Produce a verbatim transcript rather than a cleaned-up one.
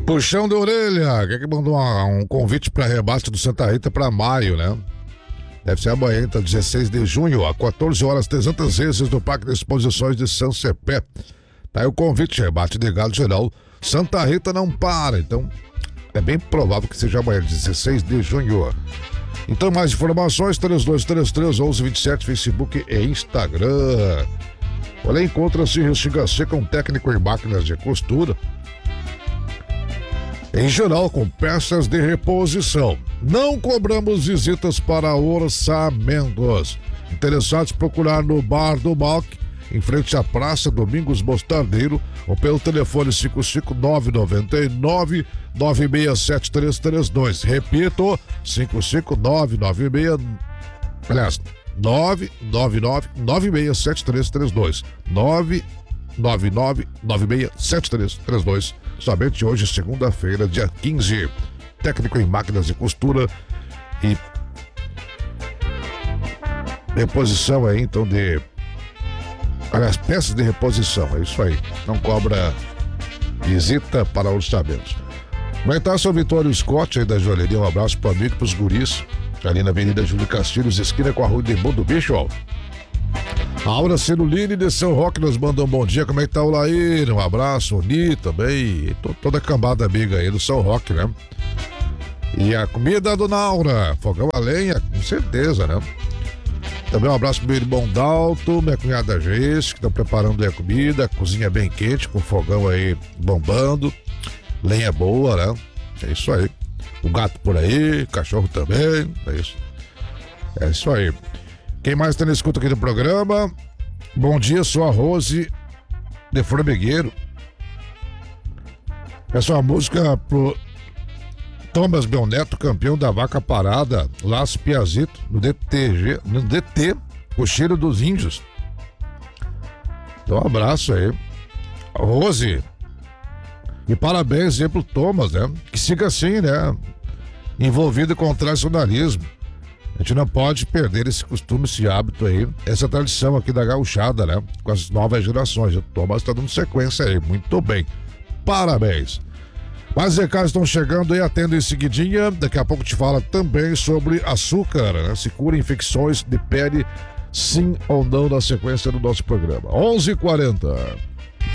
Puxão de orelha, quem que mandou uma- um convite para rebate do Santa Rita para maio, né? Deve ser amanhã, então, dezesseis de junho, às quatorze horas, trezentas vezes no Parque de Exposições de São Cepé. Tá aí o convite, rebate de galo geral. Santa Rita não para, então é bem provável que seja amanhã, dezesseis de junho. Então, mais informações, três dois três três, onze vinte e sete, Facebook e Instagram. Olha, encontra-se em Restinga Seca, um técnico em máquinas de costura. Em geral, com peças de reposição. Não cobramos visitas para orçamentos. Interessados, procurar no Bar do Malc, em frente à Praça Domingos Mostardeiro, ou pelo telefone cinco cinco nove nove nove, nove seis sete três três dois. Repito, cinco cinco nove nove seis, aliás, nove nove nove, nove seis sete três três dois. nove nove nove, nove seis sete três três dois. Somente hoje, segunda-feira, dia quinze. Técnico em máquinas de costura e reposição aí, então, de... Aliás, peças de reposição, é isso aí. Não cobra visita para orçamentos. Como é que tá, seu Vitório Scott aí da joalheria? Um abraço pro amigo e pros guris. Ali na Avenida Júlio Castilhos, esquina com a Rua de Mundo Bicho, ó. A Aura Celuline de São Roque nos manda um bom dia. Como é que tá o Laíra? Um abraço, o Ni também. E toda a cambada amiga aí do São Roque, né? E a comida do Naura, fogão a lenha, com certeza, né? Também um abraço pro meu irmão Dalto, minha cunhada Geice, que estão preparando aí a comida, cozinha bem quente, com fogão aí bombando, lenha boa, né? É isso aí. O gato por aí, cachorro também, é isso. É isso aí. Quem mais tá na escuta aqui do programa? Bom dia, sou a Rose de Formigueiro. Essa é uma música pro Thomas Belneto, campeão da vaca parada, Las Piazito, no D T G, no D T, o cheiro dos índios. Então, um abraço aí. Rose. E parabéns aí pro Thomas, né? Que siga assim, né? Envolvido com o tradicionalismo. A gente não pode perder esse costume, esse hábito aí, essa tradição aqui da gauchada, né? Com as novas gerações. O Thomas tá dando sequência aí, muito bem. Parabéns. Mas recados estão chegando aí, atendo em seguidinha. Daqui a pouco te fala também sobre açúcar, né? Se cura infecções de pele, sim ou não, na sequência do nosso programa. onze e quarenta.